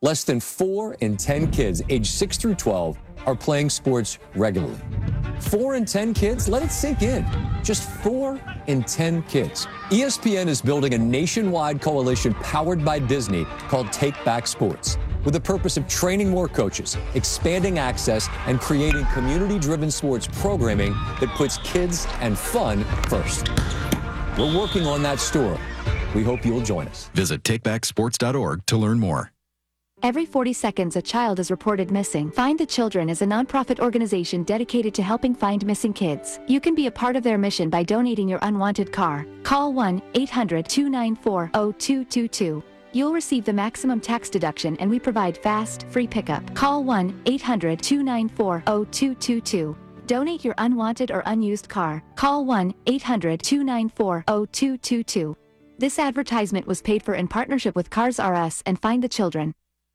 Less than 4 in 10 kids aged 6 through 12 are playing sports regularly. 4 in 10 kids? Let it sink in. Just 4 in 10 kids. ESPN is building a nationwide coalition powered by Disney called Take Back Sports, with the purpose of training more coaches, expanding access, and creating community-driven sports programming that puts kids and fun first. We're working on that story. We hope you'll join us. Visit takebacksports.org to learn more. Every 40 seconds, a child is reported missing. Find the Children is a nonprofit organization dedicated to helping find missing kids. You can be a part of their mission by donating your unwanted car. Call 1-800-294-0222. You'll receive the maximum tax deduction, and we provide fast, free pickup. Call 1-800-294-0222. Donate your unwanted or unused car. Call 1-800-294-0222. This advertisement was paid for in partnership with Cars R Us and Find the Children.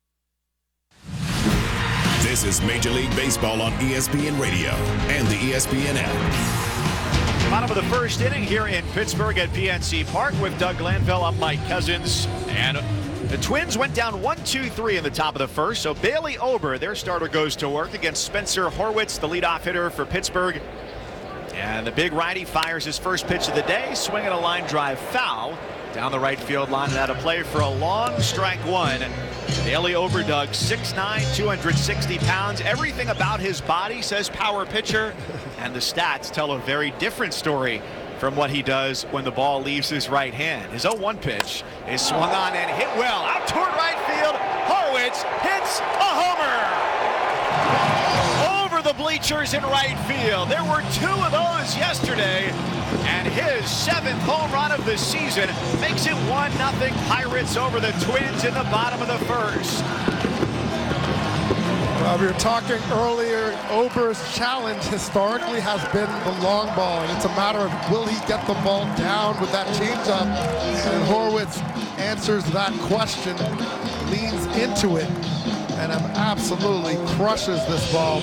This is Major League Baseball on ESPN Radio and the ESPN app. Bottom of the first inning here in Pittsburgh at PNC Park with Doug Glanville. I'm Mike Cousins. And the Twins went down 1-2-3 in the top of the first. So Bailey Ober, their starter, goes to work against Spencer Horwitz, the leadoff hitter for Pittsburgh. And the big righty fires his first pitch of the day, swinging a line drive foul down the right field line, and out of play for a long strike one. Bailey Ober, Doug, 6'9", 260 pounds. Everything about his body says power pitcher, and the stats tell a very different story from what he does when the ball leaves his right hand. His 0-1 pitch is swung on and hit well out toward right field. Horwitz hits a homer over the bleachers in right field. There were 2 of those yesterday, and his 7th home run of the season makes it 1-0 Pirates over the Twins in the bottom of the first. We were talking earlier, Ober's challenge historically has been the long ball, and it's a matter of will he get the ball down with that changeup, and Horwitz answers that question, leans into it, and absolutely crushes this ball.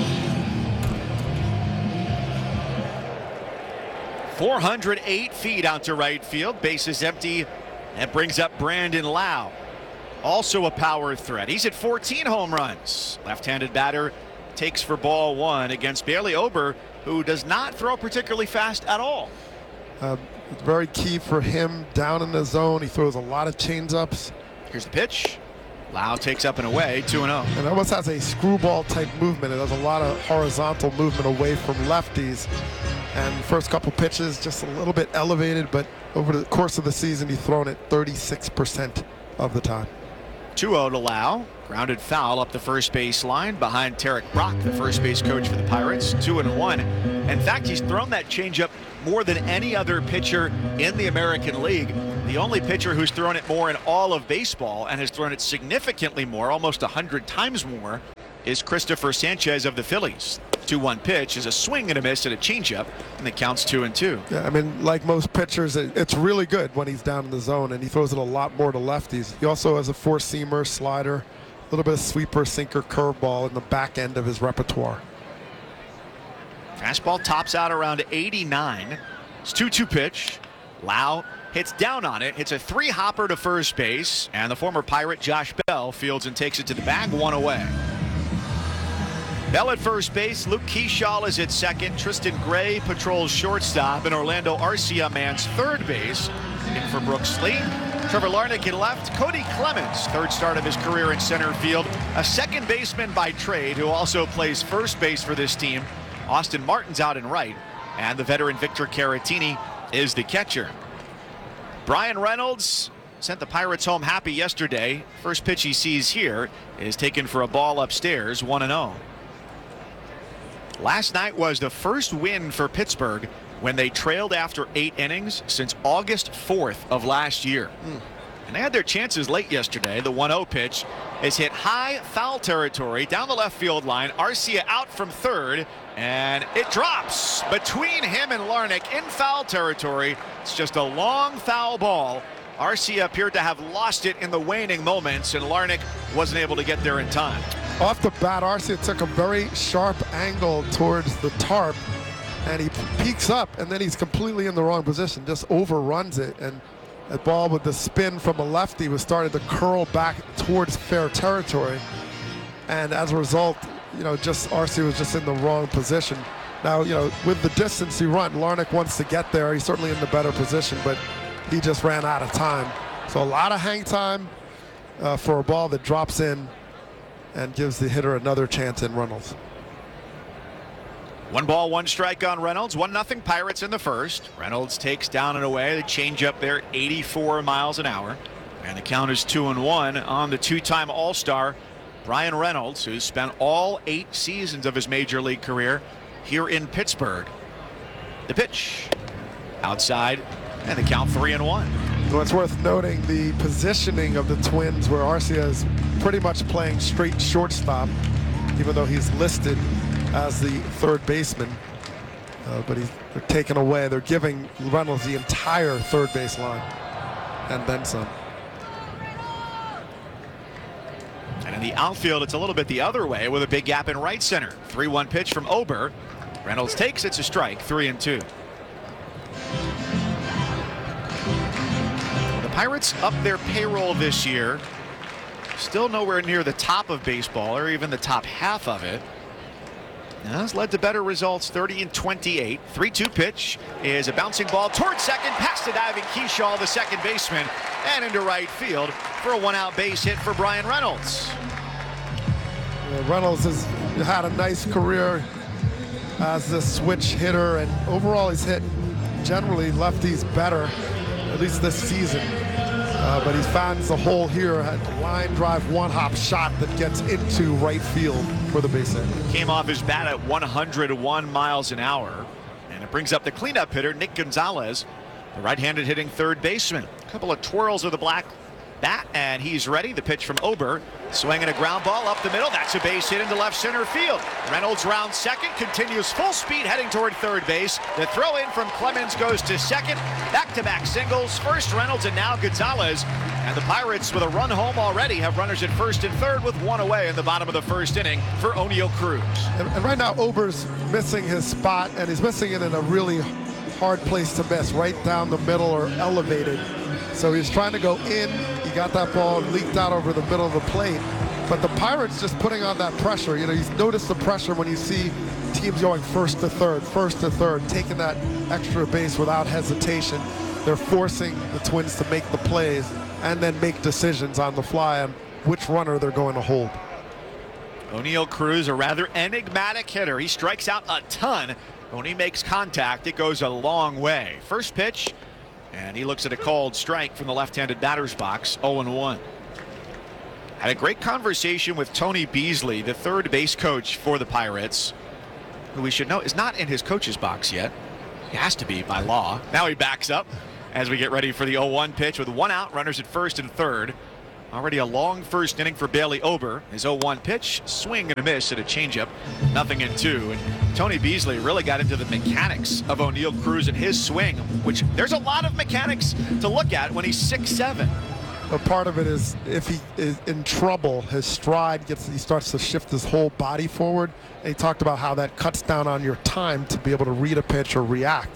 408 feet out to right field, bases empty, and brings up Brandon Lowe. Also a power threat. He's at 14 home runs. Left-handed batter takes for ball 1 against Bailey Ober, who does not throw particularly fast at all. It's very key for him down in the zone. He throws a lot of changeups. Here's the pitch. Lowe takes up and away, 2-0. And it almost has a screwball type movement. It has a lot of horizontal movement away from lefties. And the first couple pitches just a little bit elevated, but over the course of the season, he's thrown it 36% of the time. 2-0 to Lowe. Grounded foul up the first base line behind Tarek Brock, the first base coach for the Pirates. 2-1. In fact, he's thrown that changeup more than any other pitcher in the American League. The only pitcher who's thrown it more in all of baseball and has thrown it significantly more, almost 100 times more, is Christopher Sanchez of the Phillies. 2-1 pitch is a swing and a miss and a changeup, and it counts 2-2. Yeah, I mean, like most pitchers, it's really good when he's down in the zone, and he throws it a lot more to lefties. He also has a four-seamer, slider, a little bit of sweeper, sinker, curveball in the back end of his repertoire. Fastball tops out around 89. It's 2-2 pitch. Lowe hits down on it, hits a 3-hopper to first base, and the former Pirate Josh Bell fields and takes it to the bag, 1 away. Bell at first base, Luke Keyshaw is at second, Tristan Gray patrols shortstop, and Orlando Arcia mans third base. In for Brooks Lee, Trevor Larnach in left, Cody Clemens, third start of his career in center field, a second baseman by trade who also plays first base for this team. Austin Martin's out in right, and the veteran Victor Caratini is the catcher. Brian Reynolds sent the Pirates home happy yesterday. First pitch he sees here is taken for a ball upstairs, 1-0. Last night was the first win for Pittsburgh when they trailed after 8 innings since August 4th of last year. And they had their chances late yesterday. The 1-0 pitch is hit high foul territory down the left field line. Arcia out from third, and it drops between him and Larnach in foul territory. It's just a long foul ball. Arcia appeared to have lost it in the waning moments, and Larnach wasn't able to get there in time. Off the bat, Arcia took a very sharp angle towards the tarp, and he peeks up, and then he's completely in the wrong position, just overruns it. And That ball with the spin from a lefty was starting to curl back towards fair territory. And as a result, just RC was just in the wrong position. Now, with the distance he run, Larnach wants to get there. He's certainly in the better position, but he just ran out of time. So a lot of hang time for a ball that drops in and gives the hitter another chance in Reynolds. 1 ball, 1 strike on Reynolds. 1-0 Pirates in the first. Reynolds takes down and away. The changeup there, 84 miles an hour. And the count is 2-1 on the 2-time All-Star, Bryan Reynolds, who's spent all 8 seasons of his major league career here in Pittsburgh. The pitch outside, and the count 3-1. Well, it's worth noting the positioning of the Twins, where Arcia is pretty much playing straight shortstop, even though he's listed as the third baseman. But they're taking away. They're giving Reynolds the entire third base line, and then some. And in the outfield, it's a little bit the other way with a big gap in right center. 3-1 pitch from Ober. Reynolds takes, it's a strike, 3-2. The Pirates up their payroll this year. Still nowhere near the top of baseball, or even the top half of it. And that's led to better results, 30-28. 3-2 pitch is a bouncing ball towards second, past the diving Keyshaw, the second baseman, and into right field for a 1-out base hit for Bryan Reynolds. Reynolds has had a nice career as the switch hitter, and overall he's hit generally lefties better, at least this season. But he finds the hole here, had a line drive 1-hop shot that gets into right field for the base hit. Came off his bat at 101 miles an hour, and it brings up the cleanup hitter, Nick Gonzalez, the right-handed hitting third baseman. A couple of twirls of the black bat, and he's ready. The pitch from Ober, swinging a ground ball up the middle. That's a base hit into left center field. Reynolds rounds second, continues full speed heading toward third base. The throw in from Clemens goes to second. Back-to-back singles. First Reynolds and now Gonzalez. And the Pirates, with a run home already, have runners at first and third with 1 away in the bottom of the first inning for Oneil Cruz. And right now Ober's missing his spot, and he's missing it in a really hard place to miss, right down the middle or elevated. So he's trying to go in. He got that ball leaked out over the middle of the plate. But the Pirates just putting on that pressure. You notice the pressure when you see teams going first to third, taking that extra base without hesitation. They're forcing the Twins to make the plays and then make decisions on the fly on which runner they're going to hold. Oneil Cruz, a rather enigmatic hitter. He strikes out a ton. When he makes contact, it goes a long way. First pitch, and he looks at a called strike from the left-handed batter's box, 0-1. Had a great conversation with Tony Beasley, the third base coach for the Pirates, who we should know is not in his coach's box yet. He has to be by law. Now he backs up as we get ready for the 0-1 pitch with 1 out, runners at first and third. Already a long first inning for Bailey Ober. His 0-1 pitch, swing and a miss at a changeup, 0-2. And Tony Beasley really got into the mechanics of Oneil Cruz and his swing, which there's a lot of mechanics to look at when he's 6'7". But part of it is if he is in trouble, his stride he starts to shift his whole body forward. And he talked about how that cuts down on your time to be able to read a pitch or react.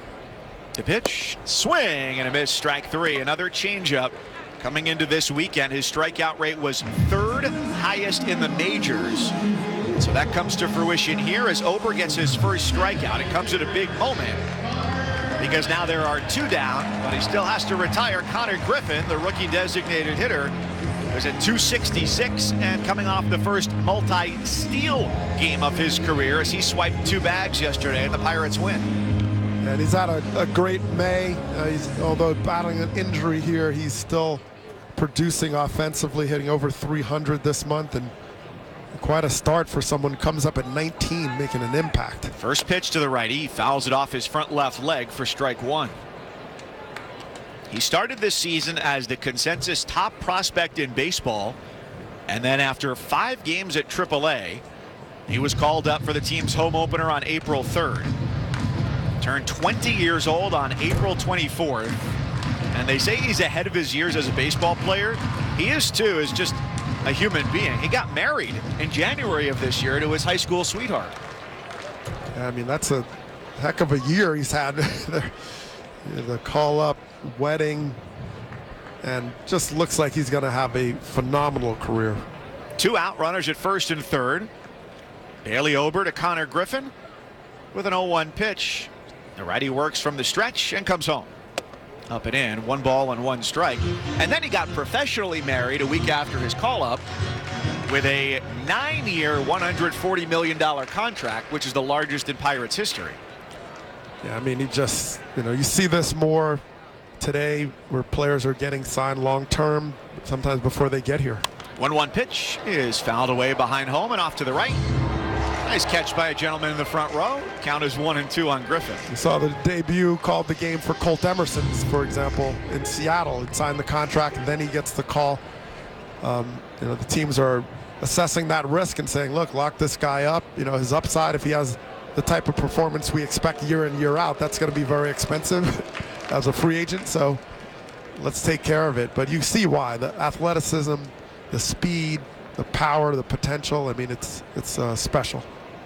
The pitch, swing and a miss, strike 3. Another changeup. Coming into this weekend, his strikeout rate was 3rd highest in the majors. So that comes to fruition here as Ober gets his first strikeout. It comes at a big moment because now there are 2 down, but he still has to retire. Connor Griffin, the rookie designated hitter, was at 266 and coming off the first multi-steal game of his career as he swiped 2 bags yesterday and the Pirates win. And he's had a great May. Although battling an injury here, he's still producing offensively, hitting over 300 this month, and quite a start for someone who comes up at 19 making an impact. First pitch to the righty, he fouls it off his front left leg for strike 1. He started this season as the consensus top prospect in baseball, and then after 5 games at AAA, he was called up for the team's home opener on April 3rd. Turned 20 years old on April 24th. And they say he's ahead of his years as a baseball player. He is too, as just a human being. He got married in January of this year to his high school sweetheart. I mean, that's a heck of a year he's had. The call-up, wedding, and just looks like he's going to have a phenomenal career. 2 out, runners at first and third. Bailey Ober to Connor Griffin with an 0-1 pitch. The righty works from the stretch and comes home. Up and in, 1 ball and 1 strike. And then he got professionally married a week after his call-up with a 9-year, $140 million contract, which is the largest in Pirates history. Yeah, I mean, he just, you see this more today where players are getting signed long-term, sometimes before they get here. 1-1 pitch is fouled away behind home and off to the right. Nice catch by a gentleman in the front row. Count is 1-2 on Griffin. You saw the debut called the game for Colt Emerson, for example, in Seattle. He signed the contract, and then he gets the call. The teams are assessing that risk and saying, look, lock this guy up. His upside, if he has the type of performance we expect year in, year out, that's going to be very expensive as a free agent. So let's take care of it. But you see why. The athleticism, the speed, the power, the potential. I mean, it's special.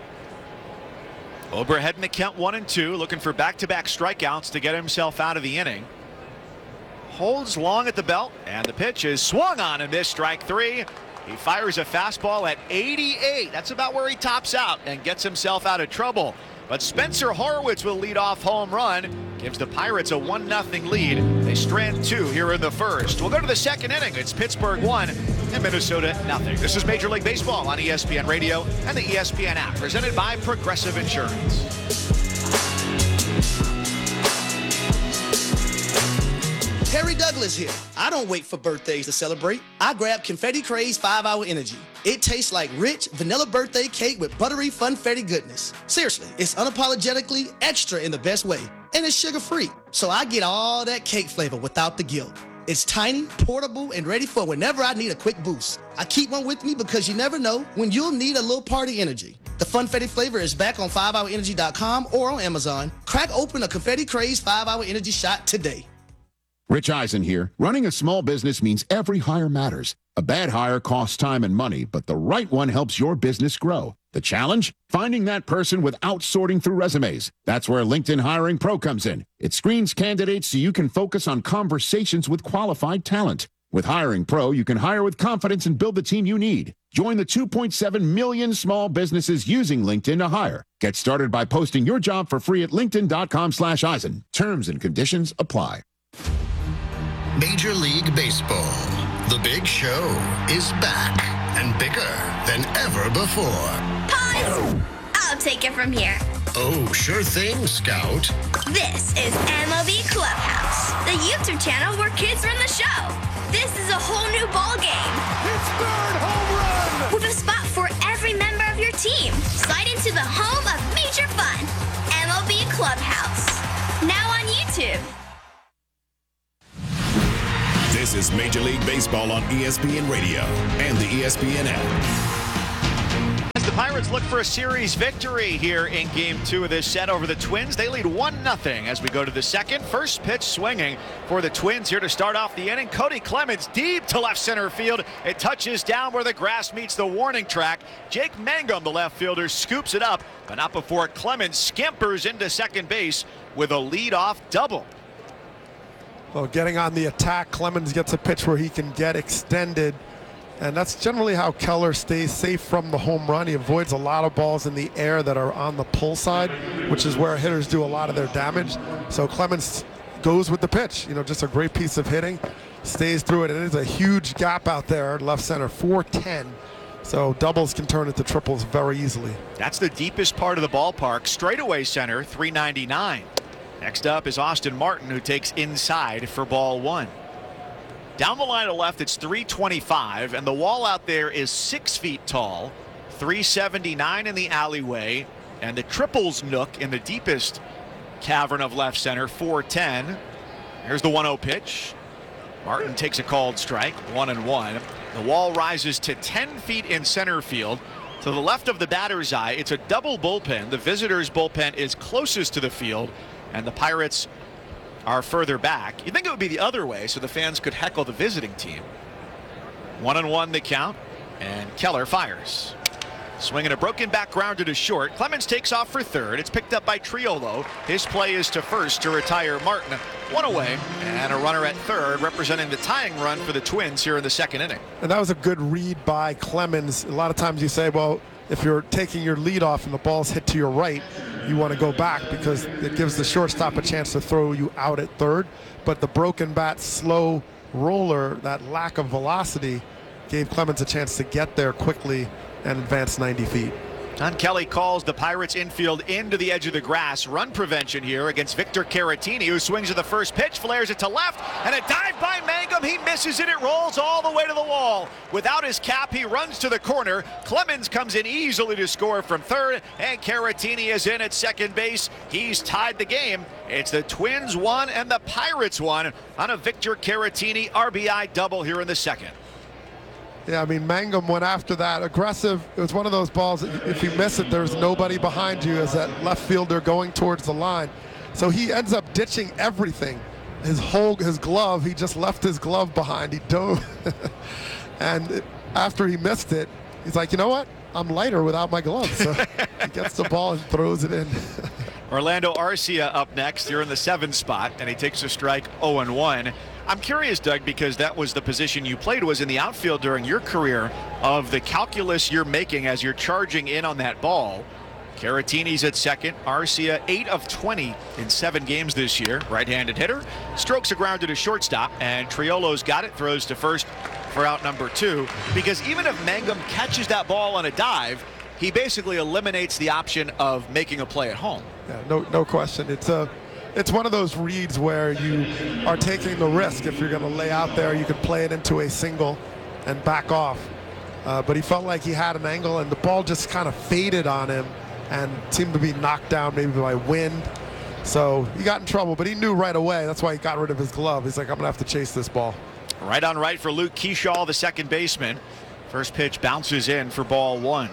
Ober heading to count 1-2, looking for back-to-back strikeouts to get himself out of the inning. Holds long at the belt, and the pitch is swung on and missed, strike 3. He fires a fastball at 88. That's about where he tops out and gets himself out of trouble. But Spencer Horwitz will lead off home run, gives the Pirates a 1-0 lead. They strand 2 here in the first. We'll go to the second inning. It's Pittsburgh 1 and Minnesota 0. This is Major League Baseball on ESPN Radio and the ESPN app, presented by Progressive Insurance. Harry Douglas here. I don't wait for birthdays to celebrate. I grab Confetti Craze 5-Hour Energy. It tastes like rich vanilla birthday cake with buttery funfetti goodness. Seriously, it's unapologetically extra in the best way. And it's sugar-free, so I get all that cake flavor without the guilt. It's tiny, portable, and ready for whenever I need a quick boost. I keep one with me because you never know when you'll need a little party energy. The Funfetti flavor is back on 5hourenergy.com or on Amazon. Crack open a Confetti Craze 5-Hour Energy shot today. Rich Eisen here. Running a small business means every hire matters. A bad hire costs time and money, but the right one helps your business grow. The challenge? Finding that person without sorting through resumes. That's where LinkedIn Hiring Pro comes in. It screens candidates so you can focus on conversations with qualified talent. With Hiring Pro, you can hire with confidence and build the team you need. Join the 2.7 million small businesses using LinkedIn to hire. Get started by posting your job for free at linkedin.com/Eisen. Terms and conditions apply. Major League Baseball. The Big Show is back and bigger than ever before. Pause! I'll take it from here. Oh, sure thing, Scout. This is MLB Clubhouse, the YouTube channel where kids run the show. This is a whole new ball game. It's third home run! With a spot for every member of your team. Slide into the home of major fun. MLB Clubhouse. Now on YouTube. This is Major League Baseball on ESPN Radio and the ESPN app. As the Pirates look for a series victory here in Game 2 of this set over the Twins, they lead 1-0 as we go to the second. First pitch swinging for the Twins here to start off the inning. Cody Clemens deep to left center field. It touches down where the grass meets the warning track. Jake Mangum, the left fielder, scoops it up, but not before Clemens scampers into second base with a leadoff double. Well, getting on the attack, Clemens gets a pitch where he can get extended, and that's generally how Keller stays safe from the home run. He avoids a lot of balls in the air that are on the pull side, which is where hitters do a lot of their damage. So Clemens goes with the pitch. Just a great piece of hitting, stays through it, and it is a huge gap out there, left center, 410. So doubles can turn into triples very easily. That's the deepest part of the ballpark. Straightaway center, 399. Next up is Austin Martin, who takes inside for ball 1. Down the line to left, it's 325, and the wall out there is 6 feet tall, 379 in the alleyway, and the triples nook in the deepest cavern of left center, 410. Here's the 1-0 pitch. Martin takes a called strike, 1-1. The wall rises to 10 feet in center field. To the left of the batter's eye, it's a double bullpen. The visitors' bullpen is closest to the field, and the Pirates are further back. You'd think it would be the other way so the fans could heckle the visiting team. 1-1 the count, and Keller fires. Swinging a broken back grounder to short. Clemens takes off for third. It's picked up by Triolo. His play is to first to retire Martin. One away, and a runner at third, representing the tying run for the Twins here in the second inning. And that was a good read by Clemens. A lot of times you say, well, if you're taking your lead off and the ball's hit to your right, you want to go back because it gives the shortstop a chance to throw you out at third. But the broken bat, slow roller, that lack of velocity, gave Clemens a chance to get there quickly and advance 90 feet. Don Kelly calls the Pirates infield into the edge of the grass. Run prevention here against Victor Caratini, who swings at the first pitch, flares it to left, and a dive by Mangum. He misses it. It rolls all the way to the wall. Without his cap, he runs to the corner. Clemens comes in easily to score from third, and Caratini is in at second base. He's tied the game. It's the Twins 1 and the Pirates 1 on a Victor Caratini RBI double here in the second. Yeah, I mean, Mangum went after that aggressive. It was one of those balls that if you miss it, there's nobody behind you as that left fielder going towards the line. So he ends up ditching everything. His glove, he just left his glove behind. He dove. And after he missed it, he's like, you know what? I'm lighter without my glove. So he gets the ball and throws it in. Orlando Arcia up next. You're in the 7 spot, and he takes a strike 0-1. I'm curious, Doug, because that was the position you played, was in the outfield during your career, of the calculus you're making as you're charging in on that ball. Caratini's at second. Arcia 8 of 20 in 7 games this year. Right-handed hitter. Strokes a grounder to shortstop, and Triolo's got it. Throws to first for out number 2. Because even if Mangum catches that ball on a dive, he basically eliminates the option of making a play at home. Yeah, no question. It's one of those reads where you are taking the risk. If you're going to lay out there, you could play it into a single and back off. But he felt like he had an angle, and the ball just kind of faded on him and seemed to be knocked down maybe by wind. So he got in trouble, but he knew right away. That's why he got rid of his glove. He's like, I'm going to have to chase this ball. Right on right for Luke Kershaw, the second baseman. First pitch bounces in for ball 1.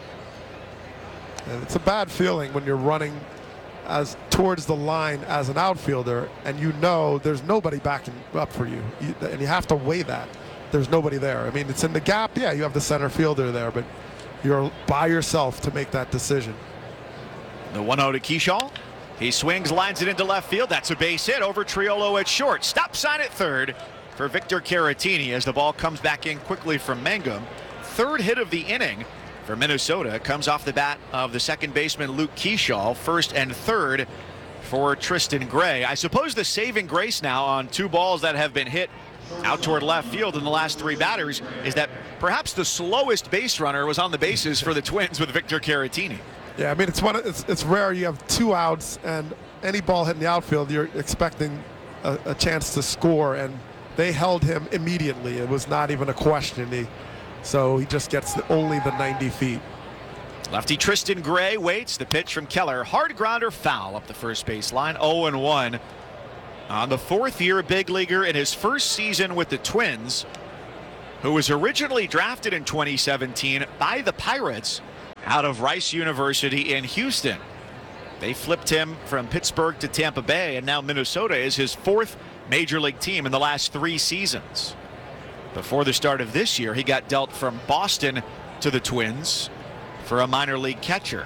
And it's a bad feeling when you're running as towards the line as an outfielder and you know there's nobody backing up for you, and you have to weigh that. There's nobody there. I mean, it's in the gap. Yeah, you have the center fielder there, but you're by yourself to make that decision. The 1-0 to Kershaw. He swings, lines it into left field. That's a base hit over Triolo at short. Stop sign at third for Victor Caratini as the ball comes back in quickly from Mangum. Third hit of the inning for Minnesota comes off the bat of the second baseman Luke Kershaw. First and third for Tristan Gray. I suppose the saving grace now on 2 balls that have been hit out toward left field in the last 3 batters is that perhaps the slowest base runner was on the bases for the Twins with Victor Caratini. Yeah, I mean, it's rare you have 2 outs and any ball hitting the outfield, you're expecting a chance to score, and they held him immediately. It was not even a question. So he just gets only the 90 feet. Lefty Tristan Gray waits. The pitch from Keller. Hard grounder foul up the first base line. 0-1 on the 4th year big leaguer in his first season with the Twins, who was originally drafted in 2017 by the Pirates out of Rice University in Houston. They flipped him from Pittsburgh to Tampa Bay, and now Minnesota is his 4th major league team in the last 3 seasons. Before the start of this year, he got dealt from Boston to the Twins for a minor league catcher.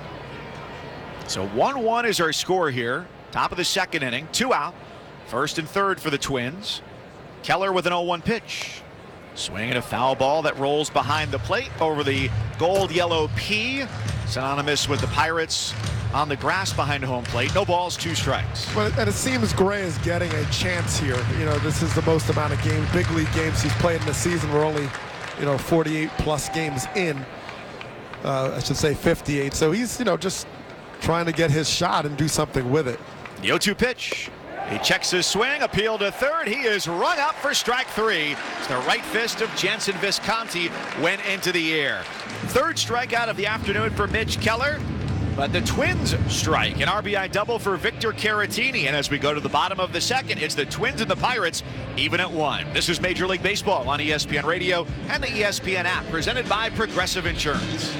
So 1-1 is our score here. Top of the second inning, 2 out. First and third for the Twins. Keller with an 0-1 pitch. Swinging a foul ball that rolls behind the plate over the gold-yellow P. Synonymous with the Pirates on the grass behind home plate. No balls, 2 strikes. Well, and it seems Gray is getting a chance here. You know, this is the most amount of games, big league games he's played in the season. We're only, 48 plus games in. I should say 58. So he's, just trying to get his shot and do something with it. The 0-2 pitch. He checks his swing, appeal to third. He is rung up for strike 3. It's the right fist of Jansen Visconti went into the air. Third strikeout of the afternoon for Mitch Keller. But the Twins strike, an RBI double for Victor Caratini. And as we go to the bottom of the second, it's the Twins and the Pirates even at 1. This is Major League Baseball on ESPN Radio and the ESPN app, presented by Progressive Insurance.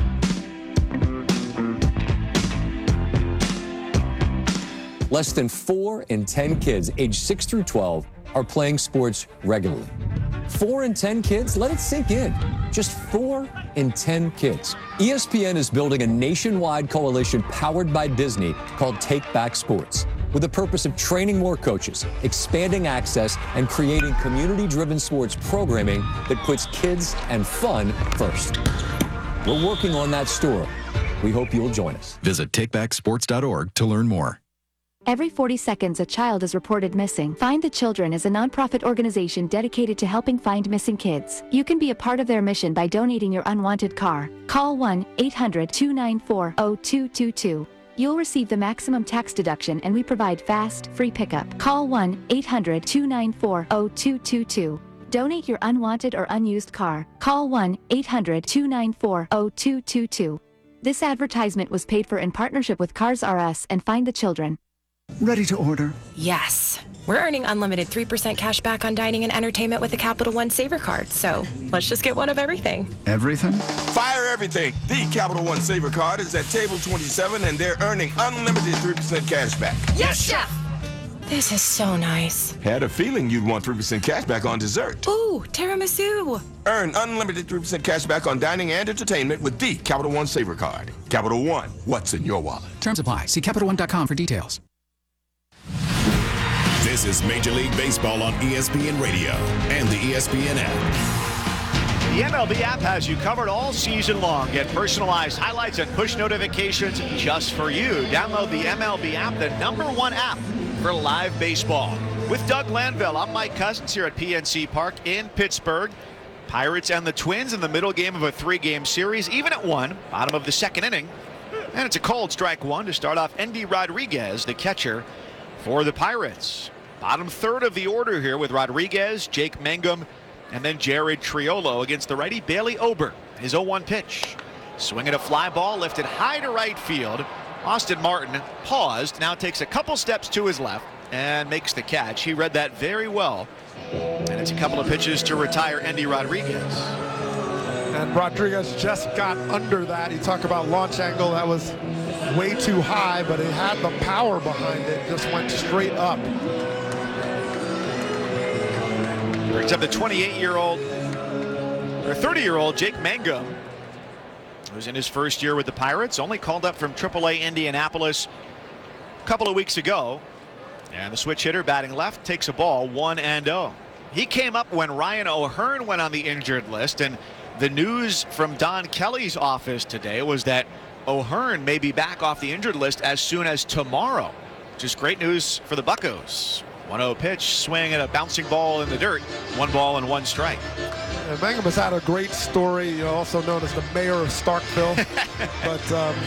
Less than 4 in 10 kids aged 6 through 12 are playing sports regularly. 4 in 10 kids, let it sink in. Just 4 in 10 kids. ESPN is building a nationwide coalition powered by Disney called Take Back Sports, with the purpose of training more coaches, expanding access, and creating community-driven sports programming that puts kids and fun first. We're working on that story. We hope you'll join us. Visit takebacksports.org to learn more. Every 40 seconds, a child is reported missing. Find the Children is a nonprofit organization dedicated to helping find missing kids. You can be a part of their mission by donating your unwanted car. Call 1-800-294-0222. You'll receive the maximum tax deduction, and we provide fast, free pickup. Call 1-800-294-0222. Donate your unwanted or unused car. Call 1-800-294-0222. This advertisement was paid for in partnership with Cars R Us and Find the Children. Ready to order? Yes. We're earning unlimited 3% cash back on dining and entertainment with the Capital One Saver Card, so let's just get one of everything. Everything? Fire everything. The Capital One Saver Card is at table 27, and they're earning unlimited 3% cash back. Yes, Chef! This is so nice. Had a feeling you'd want 3% cash back on dessert. Ooh, tiramisu. Earn unlimited 3% cash back on dining and entertainment with the Capital One Saver Card. Capital One, what's in your wallet? Terms apply. See CapitalOne.com for details. This is Major League Baseball on ESPN Radio and the ESPN app. The MLB app has you covered all season long. Get personalized highlights and push notifications just for you. Download the MLB app, the #1 app for live baseball. With Doug Glanville, I'm Mike Cousins here at PNC Park in Pittsburgh. Pirates and the Twins in the middle game of a 3-game series, even at 1, bottom of the second inning. And it's a cold strike 1 to start off. Endy Rodriguez, the catcher for the Pirates. Bottom third of the order here with Rodriguez, Jake Mangum, and then Jared Triolo against the righty Bailey Ober. His 0-1 pitch. Swinging a fly ball lifted high to right field. Austin Martin paused, now takes a couple steps to his left and makes the catch. He read that very well. And it's a couple of pitches to retire Endy Rodriguez. And Rodriguez just got under that. You talk about launch angle, that was way too high, but it had the power behind it, just went straight up. Brings up the 30-year-old Jake Mangum, who's in his first year with the Pirates, only called up from AAA Indianapolis a couple of weeks ago. And the switch hitter batting left takes a ball 1-0. He came up when Ryan O'Hearn went on the injured list, and the news from Don Kelly's office today was that O'Hearn may be back off the injured list as soon as tomorrow, which is great news for the Buccos. 1-0 pitch, swing at a bouncing ball in the dirt. 1 ball and 1 strike. And Mangum has had a great story, also known as the mayor of Starkville. But,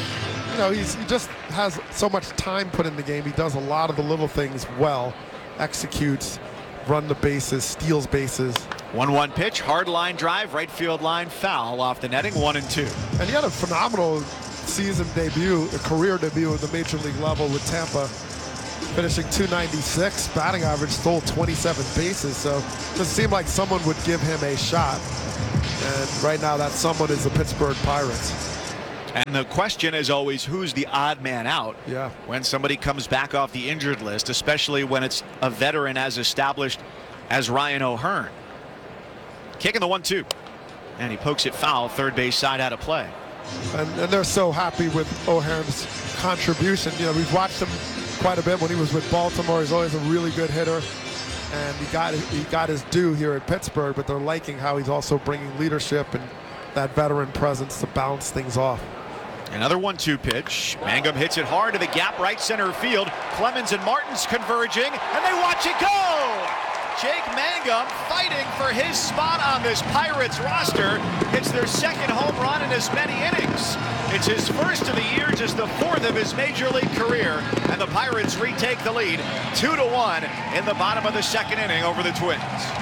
he just has so much time put in the game. He does a lot of the little things well. Executes, run the bases, steals bases. 1-1 pitch, hard line drive, right field line foul off the netting, 1-2. And he had a phenomenal season debut, a career debut at the major league level with Tampa. Finishing .296, batting average, stole 27 bases, so it just seemed like someone would give him a shot. And right now that someone is the Pittsburgh Pirates. And the question is always, who's the odd man out when somebody comes back off the injured list, especially when it's a veteran as established as Ryan O'Hearn. Kicking the 1-2. And he pokes it foul, third base side out of play. And they're so happy with O'Hearn's contribution. We've watched him quite a bit when he was with Baltimore. He's always a really good hitter, and he got his due here at Pittsburgh, but they're liking how he's also bringing leadership and that veteran presence to bounce things off. Another 1-2 pitch. Mangum hits it hard to the gap right center field. Clemens and Martins converging, and they watch it go! Jake Mangum fighting for his spot on this Pirates roster. It's their second home run in as many innings. It's his first of the year, just the 4th of his major league career, and the Pirates retake the lead 2-1 in the bottom of the second inning over the Twins.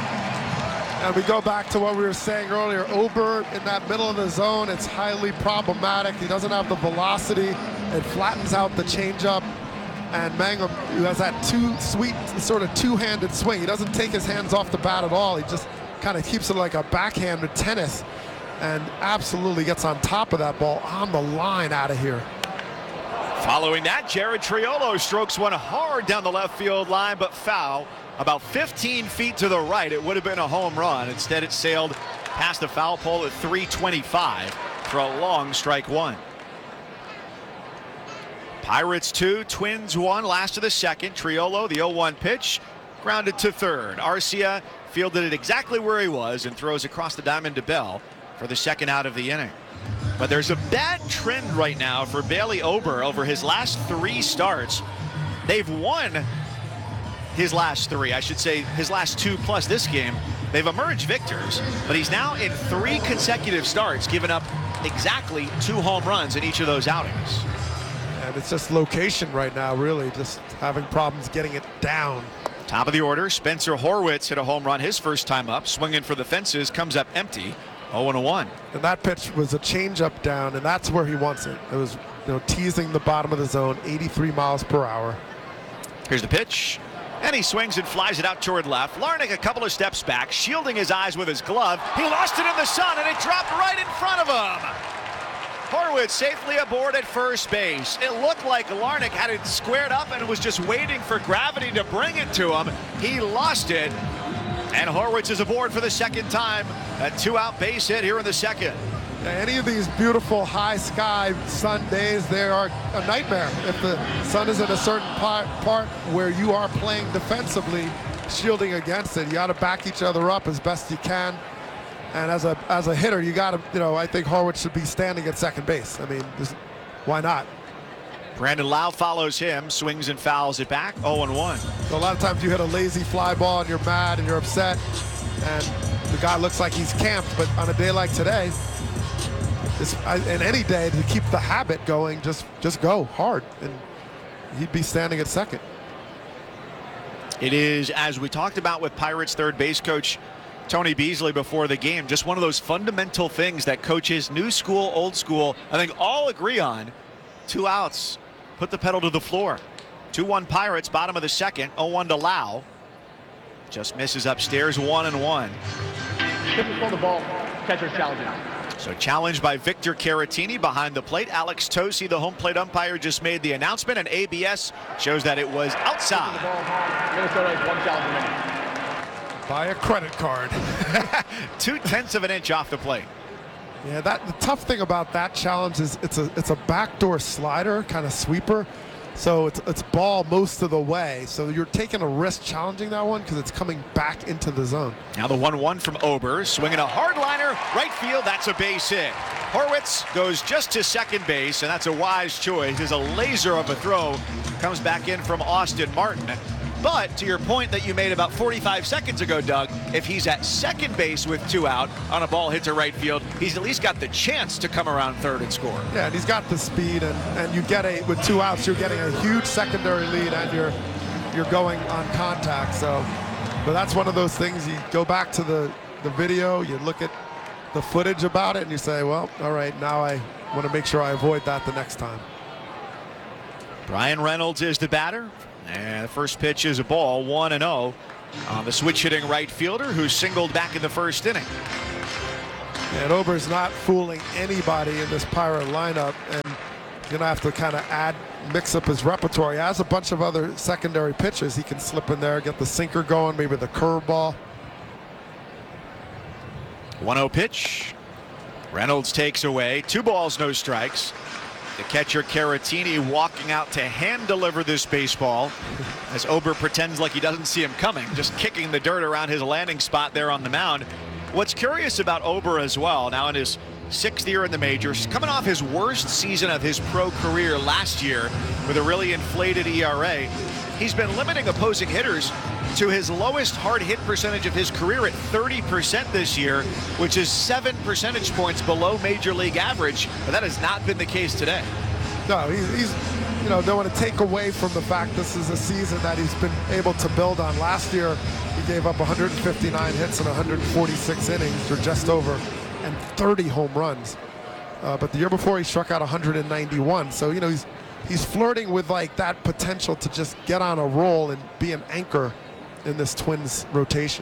And we go back to what we were saying earlier. Ober in that middle of the zone, it's highly problematic. He doesn't have the velocity. It flattens out the changeup. And Mangum, who has that two-handed swing. He doesn't take his hands off the bat at all. He just kind of keeps it like a backhanded tennis and absolutely gets on top of that ball on the line out of here. Following that, Jared Triolo strokes one hard down the left field line, but foul about 15 feet to the right. It would have been a home run. Instead, it sailed past the foul pole at 325 for a long strike one. Pirates 2, Twins 1, last of the second. Triolo, the 0-1 pitch, grounded to third. Arcia fielded it exactly where he was and throws across the diamond to Bell for the second out of the inning. But there's a bad trend right now for Bailey Ober over his last 3 starts. They've won his last 3, I should say his last 2 plus this game. They've emerged victors, but he's now in 3 consecutive starts, giving up exactly 2 home runs in each of those outings. And it's just location right now, really, just having problems getting it down. Top of the order, Spencer Horwitz hit a home run his first time up, swinging for the fences, comes up empty, 0-1. And that pitch was a changeup down, and that's where he wants it. It was, teasing the bottom of the zone, 83 miles per hour. Here's the pitch, and he swings and flies it out toward left. Larnach a couple of steps back, shielding his eyes with his glove. He lost it in the sun, and it dropped right in front of him. Horwitz safely aboard at first base. It looked like Larnach had it squared up and was just waiting for gravity to bring it to him. He lost it, and Horwitz is aboard for the second time. A 2-out base hit here in the second. Any of these beautiful high sky sun days, they are a nightmare. If the sun is in a certain part where you are playing defensively, shielding against it, you got to back each other up as best you can. And as a hitter, you got to, I think Horwitz should be standing at second base. I mean, why not? Brandon Lau follows him, swings and fouls it back, 0-1. So a lot of times you hit a lazy fly ball and you're mad and you're upset, and the guy looks like he's camped. But on a day like today, and any day, to keep the habit going, just go hard, and he'd be standing at second. It is, as we talked about with Pirates third base coach Tony Beasley before the game, just one of those fundamental things that coaches, new school, old school, I think all agree on. 2 outs, put the pedal to the floor. 2-1 Pirates, bottom of the second, 0-1 to Lau. Just misses upstairs, 1-1. For the ball, catcher challenging. So challenged by Victor Caratini behind the plate. Alex Tosi, the home plate umpire, just made the announcement, and ABS shows that it was outside. Minnesota has 1 challenge remaining. Buy a credit card. 0.2 of an inch off the plate. Yeah, the tough thing about that challenge is it's a backdoor slider, kind of sweeper. So it's ball most of the way. So you're taking a risk challenging that one because it's coming back into the zone. Now the 1-1 from Ober, swinging a hard liner, right field, that's a base hit. Horwitz goes just to second base, and that's a wise choice. There's a laser of a throw, comes back in from Austin Martin. But to your point that you made about 45 seconds ago, Doug, if he's at second base with 2 out on a ball hit to right field, he's at least got the chance to come around third and score. Yeah, and he's got the speed, and you get with 2 outs, you're getting a huge secondary lead, and you're going on contact. So, but that's one of those things. You go back to the video, you look at the footage about it, and you say, well, all right, now I want to make sure I avoid that the next time. Brian Reynolds is the batter. And the first pitch is a ball, 1-0 on the switch hitting right fielder who singled back in the first inning. And Ober's not fooling anybody in this Pirate lineup, and you're going to have to kind of mix up his repertoire. He has a bunch of other secondary pitches he can slip in there, get the sinker going, maybe the curveball. 1-0 pitch. Reynolds takes away, 2 balls, no strikes. The catcher Caratini walking out to hand deliver this baseball as Ober pretends like he doesn't see him coming, just kicking the dirt around his landing spot there on the mound. What's curious about Ober as well, now in his 6th year in the majors, coming off his worst season of his pro career last year with a really inflated ERA, he's been limiting opposing hitters to his lowest hard hit percentage of his career at 30% this year, which is 7 percentage points below major league average, but that has not been the case today. No, he's don't want to take away from the fact this is a season that he's been able to build on. Last year, he gave up 159 hits in 146 innings, or just over, and 30 home runs. But the year before, he struck out 191. So, he's flirting with like that potential to just get on a roll and be an anchor in this Twins rotation.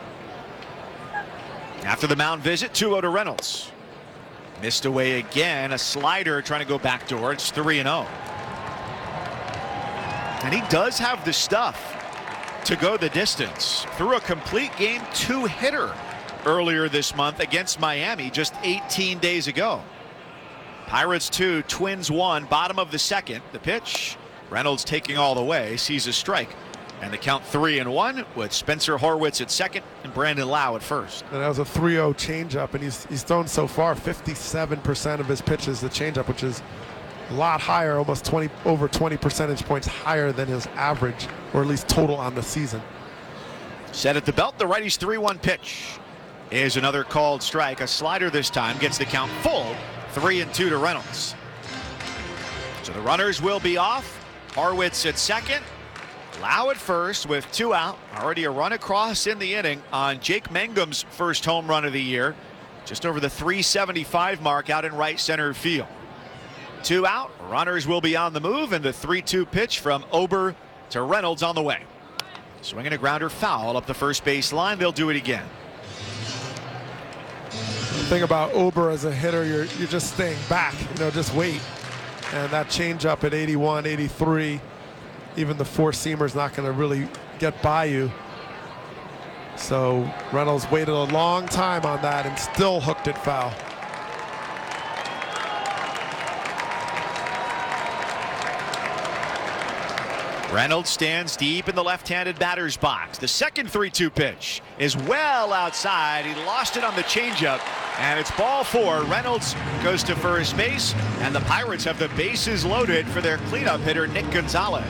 After the mound visit, 2-0 to Reynolds. Missed away again, a slider trying to go backdoor. It's 3-0. And he does have the stuff. to go the distance. Threw a complete game 2-hitter earlier this month against Miami just 18 days ago. Pirates 2, Twins 1, bottom of the second. The pitch, Reynolds taking all the way, sees a strike. And the count 3-1 with Spencer Horwitz at second and Brandon Lau at first. And that was a 3-0 changeup, and he's thrown so far 57% of his pitches the changeup, which is a lot higher, almost over 20 percentage points higher than his average, or at least total on the season. Set at the belt, the righty's 3-1 pitch is another called strike. A slider this time gets the count full, 3-2 to Reynolds. So the runners will be off. Horwitz at second. Lau at first with 2 out. Already a run across in the inning on Jake Mangum's first home run of the year. Just over the 375 mark out in right center field. 2 out. Runners will be on the move, and the 3-2 pitch from Ober to Reynolds on the way. Swinging a grounder foul up the first base line. They'll do it again. The thing about Ober as a hitter, you're just staying back, just wait. And that changeup at 81, 83, even the four-seamer's not going to really get by you. So Reynolds waited a long time on that and still hooked it foul. Reynolds stands deep in the left-handed batter's box. The second 3-2 pitch is well outside. He lost it on the changeup, and it's ball 4. Reynolds goes to first base, and the Pirates have the bases loaded for their cleanup hitter, Nick Gonzalez.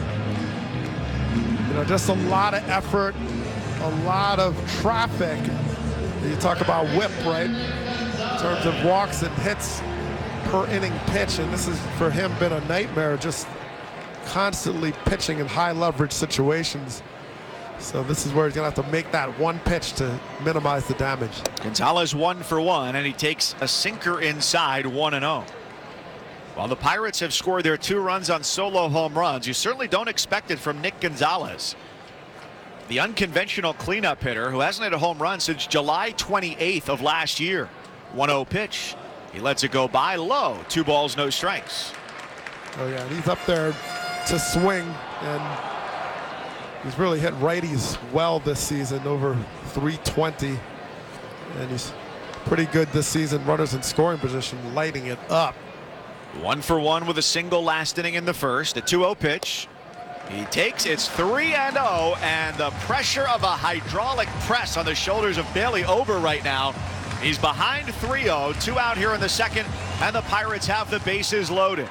Just a lot of effort, a lot of traffic. You talk about whip, right? In terms of walks and hits per inning pitch, and this has for him been a nightmare, just constantly pitching in high leverage situations. So this is where he's gonna have to make that one pitch to minimize the damage. Gonzalez 1 for 1, and he takes a sinker inside, 1-0. While the Pirates have scored their 2 runs on solo home runs, you certainly don't expect it from Nick Gonzalez. The unconventional cleanup hitter who hasn't hit a home run since July 28th of last year. 1-0 pitch. He lets it go by low. 2 balls, no strikes. Oh yeah, he's up there to swing, and he's really hit righties well this season, over 320, and he's pretty good this season. Runners in scoring position, lighting it up. 1 for 1 with a single last inning in the first. A 2-0 pitch. He takes, it's 3-0, and the pressure of a hydraulic press on the shoulders of Bailey Ober right now. He's behind 3-0, 2 out here in the second, and the Pirates have the bases loaded.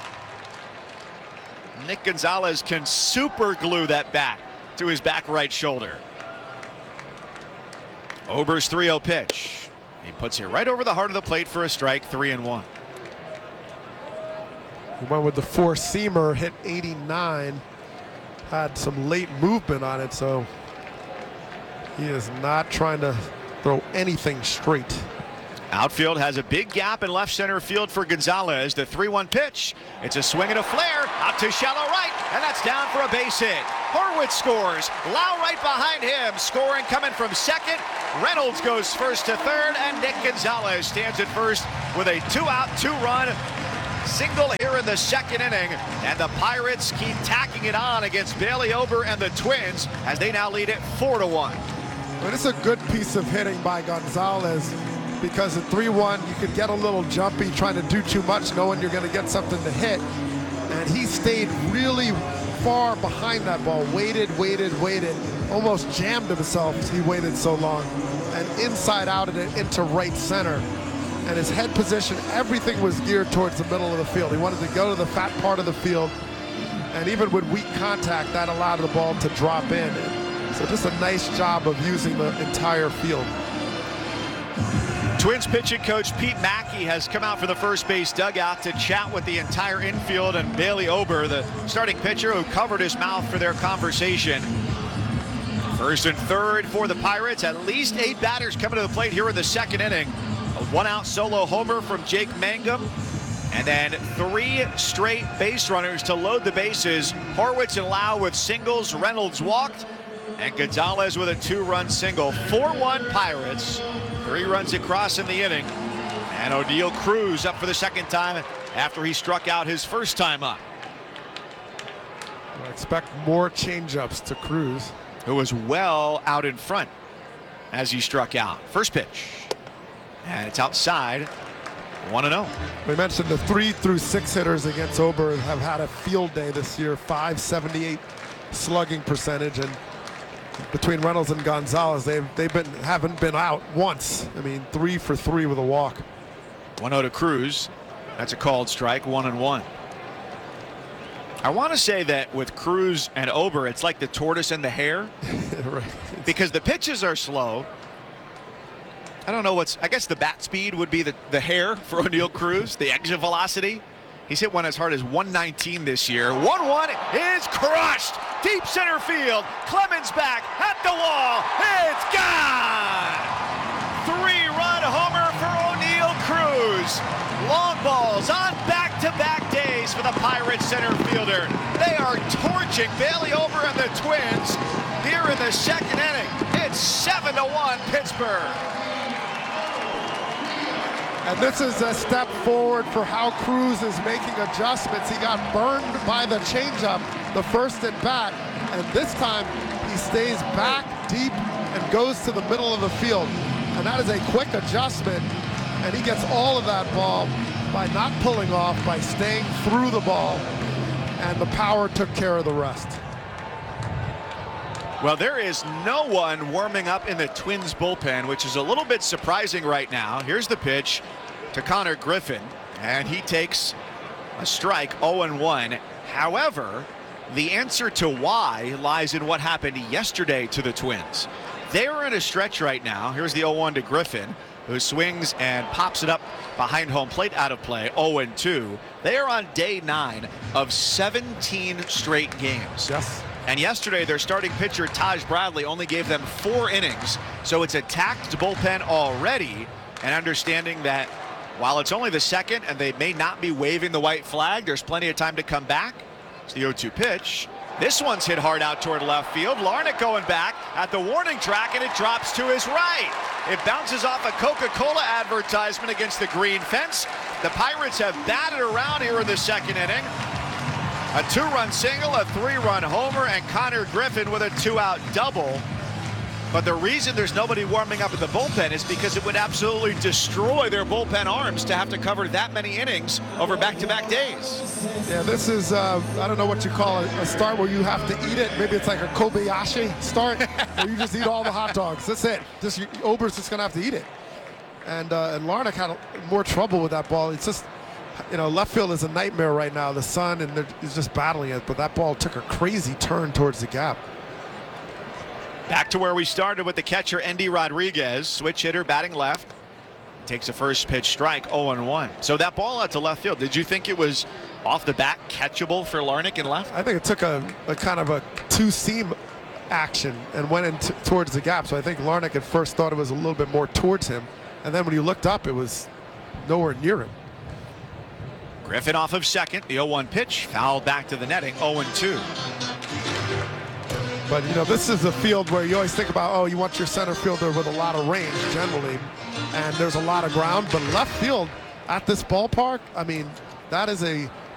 Nick Gonzalez can super glue that bat to his back right shoulder. Ober's 3-0 pitch. He puts it right over the heart of the plate for a strike, 3-1. He went with the four-seamer, hit 89, had some late movement on it, so he is not trying to throw anything straight. Outfield has a big gap in left center field for Gonzalez. The 3-1 pitch. It's a swing and a flare out to shallow right, and that's down for a base hit. Horwitz scores. Lau right behind him. Scoring coming from second. Reynolds goes first to third, and Nick Gonzalez stands at first with a 2-out, 2-run single here in the second inning. And the Pirates keep tacking it on against Bailey Ober and the Twins as they now lead it 4-1. Well, it's a good piece of hitting by Gonzalez, because at 3-1 you could get a little jumpy trying to do too much knowing you're going to get something to hit, and he stayed really far behind that ball, waited, almost jammed himself. He waited so long, and inside outed it into right center, and his head position, everything was geared towards the middle of the field. He wanted to go to the fat part of the field, and even with weak contact that allowed the ball to drop in. So just a nice job of using the entire field. Twins pitching coach Pete Mackey has come out for the first base dugout to chat with the entire infield and Bailey Ober, the starting pitcher, who covered his mouth for their conversation. First and third for the Pirates. At least 8 batters coming to the plate here in the second inning. A 1-out solo homer from Jake Mangum, and then 3 straight base runners to load the bases. Horwitz and Lau with singles. Reynolds walked, and Gonzalez with a 2-run single. 4-1 Pirates. 3 runs across in the inning, and Oneil Cruz up for the second time after he struck out his first time up. I expect more changeups to Cruz. who was well out in front as he struck out. First pitch. And it's outside. 1-0. We mentioned the 3 through 6 hitters against Ober have had a field day this year. .578 slugging percentage, and between Reynolds and Gonzalez, haven't been out once. I mean, 3 for 3 with a walk. 1-0 to Cruz. That's a called strike. 1-1. I want to say that with Cruz and Ober, it's like the tortoise and the hare, right. Because the pitches are slow. I don't know I guess the bat speed would be the hare for O'Neill Cruz, the exit velocity. He's hit one as hard as 119 this year. 1-1 is crushed. Deep center field. Clemens back at the wall. It's gone. 3-run homer for O'Neill Cruz. Long balls on back-to-back days for the Pirates center fielder. They are torching Bailey Ober and the Twins here in the second inning. It's 7-1 Pittsburgh. And this is a step forward for how Cruz is making adjustments. He got burned by the changeup the first at bat, and this time he stays back deep and goes to the middle of the field. And that is a quick adjustment, and he gets all of that ball by not pulling off, by staying through the ball, and the power took care of the rest. Well, there is no one warming up in the Twins bullpen, which is a little bit surprising right now. Here's the pitch to Connor Griffin, and he takes a strike, 0-1. However, the answer to why lies in what happened yesterday to the Twins. They are in a stretch right now. Here's the 0-1 to Griffin, who swings and pops it up behind home plate, out of play, 0-2. They are on day 9 of 17 straight games. Yes. And yesterday, their starting pitcher, Taj Bradley, only gave them 4 innings. So it's a taxed bullpen already. And understanding that while it's only the second and they may not be waving the white flag, there's plenty of time to come back. It's the 0-2 pitch. This one's hit hard out toward left field. Larnach going back at the warning track, and it drops to his right. It bounces off a Coca-Cola advertisement against the green fence. The Pirates have batted around here in the second inning. A 2-run single, a 3-run homer, and Connor Griffin with a 2-out double. But the reason there's nobody warming up at the bullpen is because it would absolutely destroy their bullpen arms to have to cover that many innings over back-to-back days. Yeah, this is, I don't know what you call it, a start where you have to eat it. Maybe it's like a Kobayashi start where you just eat all the hot dogs. That's it. Ober's just going to have to eat it. And Larnach had more trouble with that ball. It's just, left field is a nightmare right now. The sun, and he's just battling it. But that ball took a crazy turn towards the gap. Back to where we started with the catcher, Endy Rodriguez. Switch hitter batting left. Takes a first pitch strike, 0-1. So that ball out to left field, did you think it was off the bat catchable for Larnach in left? I think it took a kind of a two-seam action and went in towards the gap. So I think Larnach at first thought it was a little bit more towards him. And then when you looked up, it was nowhere near him. Griffin off of second. The 0-1 pitch fouled back to the netting, 0-2. But, this is a field where you always think about, you want your center fielder with a lot of range generally, and there's a lot of ground. But left field at this ballpark, I mean, that is a